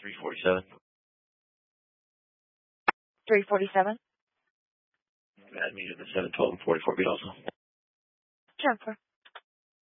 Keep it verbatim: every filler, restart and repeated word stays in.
three forty-seven. three forty-seven. Add me to the seven twelve and forty-four beat also. Transfer.